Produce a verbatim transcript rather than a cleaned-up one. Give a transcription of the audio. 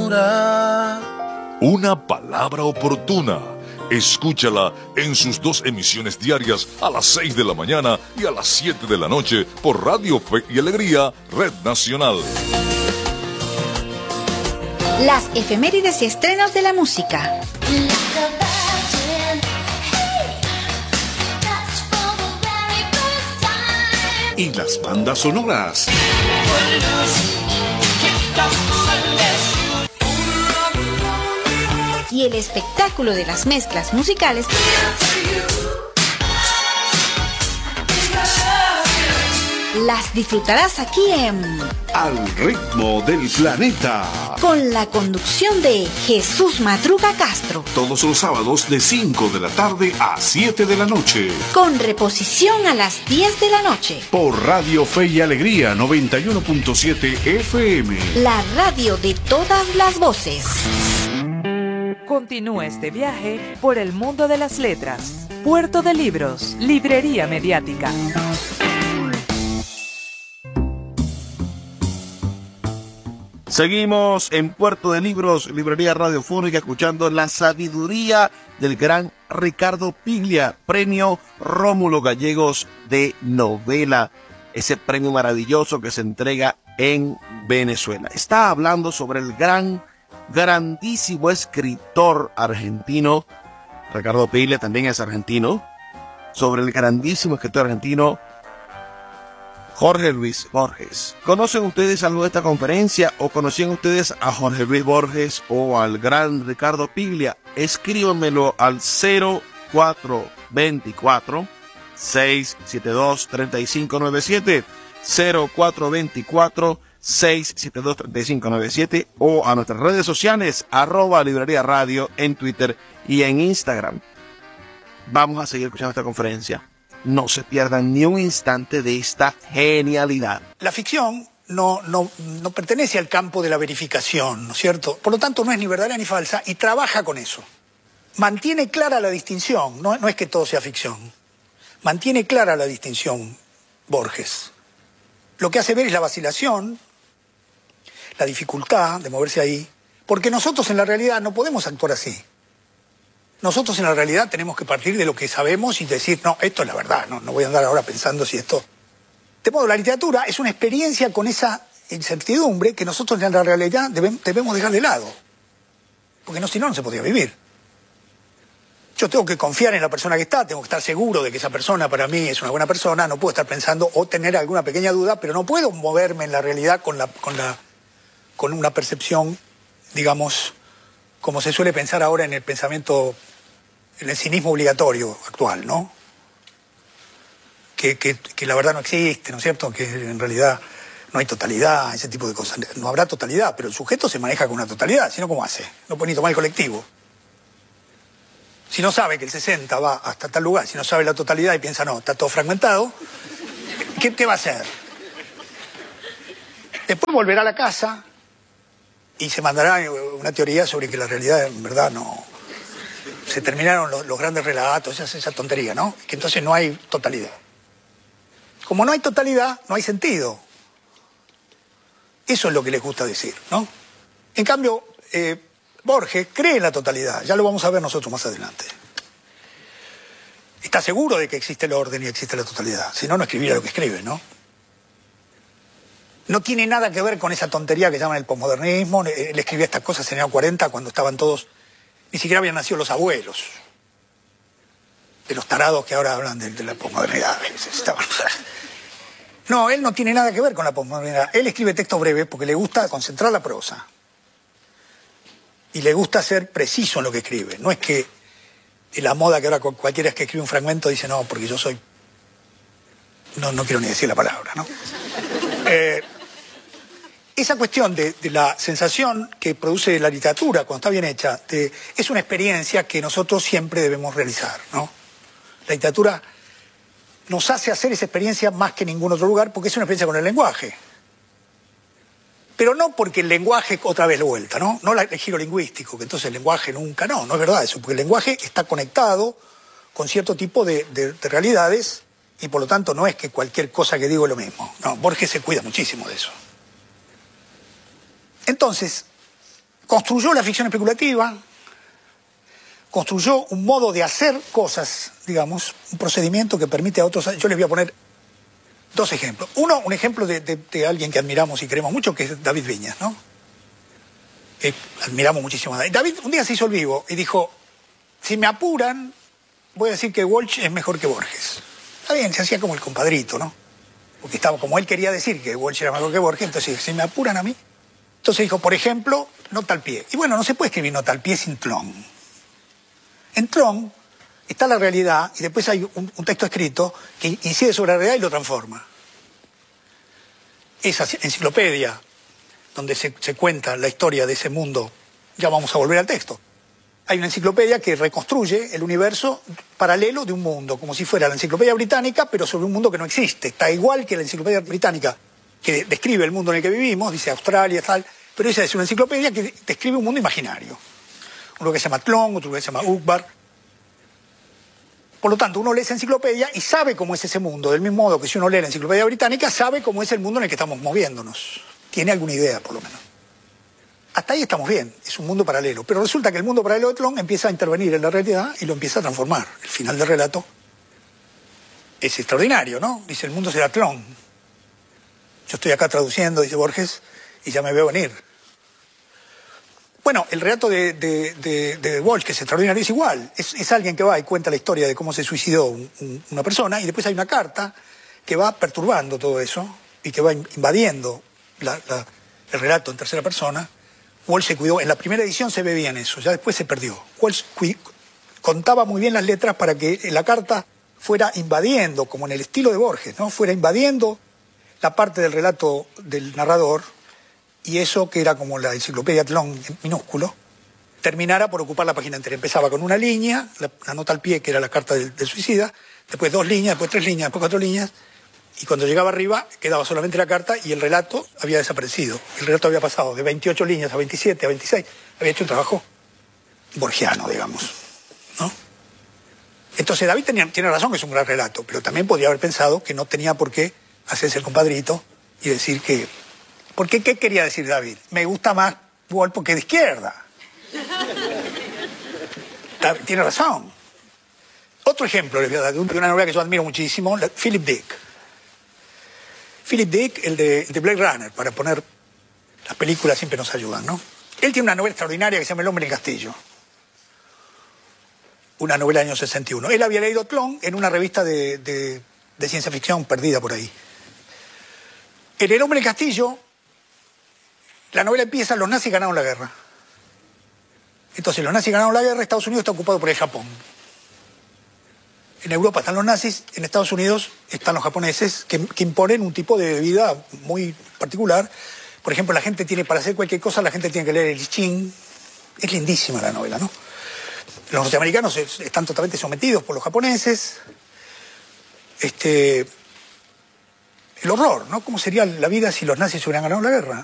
madura. Una palabra oportuna. Escúchala en sus dos emisiones diarias a las seis de la mañana y a las siete de la noche por Radio Fe y Alegría, Red Nacional. Las efemérides y estrenos de la música. Y las bandas sonoras. Y el espectáculo de las mezclas musicales las disfrutarás aquí en Al ritmo del planeta, con la conducción de Jesús Madruga Castro, todos los sábados de cinco de la tarde a siete de la noche, con reposición a las diez de la noche por Radio Fe y Alegría noventa y uno punto siete F M, la radio de todas las voces. Continúa este viaje por el mundo de las letras. Puerto de Libros, Librería Mediática. Seguimos en Puerto de Libros, Librería Radiofónica, escuchando la sabiduría del gran Ricardo Piglia, premio Rómulo Gallegos de novela, ese premio maravilloso que se entrega en Venezuela. Está hablando sobre el gran, grandísimo escritor argentino, Ricardo Piglia también es argentino, sobre el grandísimo escritor argentino Jorge Luis Borges. ¿Conocen ustedes algo de esta conferencia o conocían ustedes a Jorge Luis Borges o al gran Ricardo Piglia? Escríbanmelo al cero cuatro dos cuatro, seis siete dos, tres cinco nueve siete, cero cuatro dos cuatro, seis siete dos, tres cinco nueve siete o a nuestras redes sociales, arroba Librería Radio en Twitter y en Instagram. Vamos a seguir escuchando esta conferencia. No se pierdan ni un instante de esta genialidad. La ficción no, no, no pertenece al campo de la verificación, ¿no es cierto? Por lo tanto, no es ni verdadera ni falsa y trabaja con eso. Mantiene clara la distinción, no, no es que todo sea ficción. Mantiene clara la distinción Borges. Lo que hace ver es la vacilación, la dificultad de moverse ahí, porque nosotros en la realidad no podemos actuar así. Nosotros en la realidad tenemos que partir de lo que sabemos y decir, no, esto es la verdad, no, no voy a andar ahora pensando si esto... De modo, la literatura es una experiencia con esa incertidumbre que nosotros en la realidad debemos, debemos dejar de lado. Porque no, si no, no se podría vivir. Yo tengo que confiar en la persona que está, tengo que estar seguro de que esa persona para mí es una buena persona, no puedo estar pensando o tener alguna pequeña duda, pero no puedo moverme en la realidad con, la, con, la, con una percepción, digamos, como se suele pensar ahora en el pensamiento, en el cinismo obligatorio actual, ¿no? Que, que, que la verdad no existe, ¿no es cierto? Que en realidad no hay totalidad, ese tipo de cosas. No habrá totalidad, pero el sujeto se maneja con una totalidad, si no, ¿cómo hace? No puede ni tomar el colectivo. Si no sabe que el sesenta va hasta tal lugar, si no sabe la totalidad y piensa, no, está todo fragmentado, ¿qué, qué va a hacer? Después volverá a la casa y se mandará una teoría sobre que la realidad en verdad no... Se terminaron los, los grandes relatos, esa, esa tontería, ¿no? Que entonces no hay totalidad. Como no hay totalidad, no hay sentido. Eso es lo que les gusta decir, ¿no? En cambio, eh, Borges cree en la totalidad, ya lo vamos a ver nosotros más adelante. Está seguro de que existe el orden y existe la totalidad, si no, no escribiría lo que escribe, ¿no? No tiene nada que ver con esa tontería que llaman el posmodernismo. Él escribía estas cosas en el año cuarenta cuando estaban todos, ni siquiera habían nacido los abuelos de los tarados que ahora hablan de, de la posmodernidad. Estaban... No, él no tiene nada que ver con la posmodernidad. Él escribe textos breves porque le gusta concentrar la prosa. Y le gusta ser preciso en lo que escribe. No es que de la moda que ahora cualquiera que escribe un fragmento dice, no, porque yo soy... No, no quiero ni decir la palabra, ¿no? Eh, esa cuestión de, de la sensación que produce la literatura cuando está bien hecha, de, es una experiencia que nosotros siempre debemos realizar, ¿no? La literatura nos hace hacer esa experiencia más que en ningún otro lugar porque es una experiencia con el lenguaje. Pero no porque el lenguaje otra vez de vuelta, ¿no? No el giro lingüístico, que entonces el lenguaje nunca, no, no es verdad eso, porque el lenguaje está conectado con cierto tipo de, de, de realidades y por lo tanto no es que cualquier cosa que digo es lo mismo. No, Borges se cuida muchísimo de eso. Entonces, construyó la ficción especulativa, construyó un modo de hacer cosas, digamos, un procedimiento que permite a otros... Yo les voy a poner dos ejemplos. Uno, un ejemplo de, de, de alguien que admiramos y queremos mucho, que es David Viñas, ¿no? Eh, admiramos muchísimo a David. David un día se hizo el vivo y dijo, si me apuran, voy a decir que Walsh es mejor que Borges. Está bien, se hacía como el compadrito, ¿no? Porque estaba, como él quería decir que Walsh era mejor que Borges, entonces si me apuran a mí. Entonces dijo, por ejemplo, nota al pie. Y bueno, no se puede escribir nota al pie sin tlón. En tlón está la realidad y después hay un, un texto escrito que incide sobre la realidad y lo transforma. Esa enciclopedia donde se, se cuenta la historia de ese mundo, ya vamos a volver al texto. Hay una enciclopedia que reconstruye el universo paralelo de un mundo, como si fuera la enciclopedia británica, pero sobre un mundo que no existe. Está igual que la enciclopedia británica, que describe el mundo en el que vivimos, dice Australia, tal, pero esa es una enciclopedia que describe un mundo imaginario. Uno que se llama Tlön, otro que se llama Ukbar. Por lo tanto, uno lee esa enciclopedia y sabe cómo es ese mundo, del mismo modo que si uno lee la enciclopedia británica, sabe cómo es el mundo en el que estamos moviéndonos. Tiene alguna idea, por lo menos. Hasta ahí estamos bien, es un mundo paralelo. Pero resulta que el mundo paralelo de Tlön empieza a intervenir en la realidad y lo empieza a transformar. El final del relato es extraordinario, ¿no? Dice, el mundo será Tlön. Yo estoy acá traduciendo, dice Borges, y ya me veo venir. Bueno, el relato de, de, de, de Walsh, que es extraordinario, es igual. Es, es alguien que va y cuenta la historia de cómo se suicidó un, un, una persona, y después hay una carta que va perturbando todo eso y que va invadiendo la, la, el relato en tercera persona. Walsh se cuidó, en la primera edición se ve bien eso, ya después se perdió. Walsh contaba muy bien las letras para que la carta fuera invadiendo, como en el estilo de Borges, ¿no? Fuera invadiendo la parte del relato del narrador, y eso, que era como la enciclopedia Tlön en minúsculo, terminara por ocupar la página entera. Empezaba con una línea, la, la nota al pie, que era la carta del, del suicida, después dos líneas, después tres líneas, después cuatro líneas, y cuando llegaba arriba quedaba solamente la carta y el relato había desaparecido. El relato había pasado de veintiocho líneas a veintisiete, a veintiséis. Había hecho un trabajo borgiano, digamos, ¿no? Entonces David tenía, tiene razón que es un gran relato, pero también podría haber pensado que no tenía por qué hacerse el compadrito y decir que... ¿Por qué? ¿Qué quería decir David? Me gusta más Walsh porque es de izquierda. Tiene razón. Otro ejemplo les voy a dar de una novela que yo admiro muchísimo, Philip Dick. Philip Dick, el de, el de Blade Runner, para poner... Las películas siempre nos ayudan, ¿no? Él tiene una novela extraordinaria que se llama El hombre en el castillo. Una novela del año sesenta y uno. Él había leído Tlön en una revista de, de, de ciencia ficción perdida por ahí. En El hombre en el castillo, la novela empieza, los nazis ganaron la guerra. Entonces, los nazis ganaron la guerra, Estados Unidos está ocupado por el Japón. En Europa están los nazis, en Estados Unidos están los japoneses, que, que imponen un tipo de vida muy particular. Por ejemplo, la gente tiene, para hacer cualquier cosa, la gente tiene que leer el I Ching. Es lindísima la novela, ¿no? Los norteamericanos están totalmente sometidos por los japoneses. Este... El horror, ¿no? ¿Cómo sería la vida si los nazis hubieran ganado la guerra?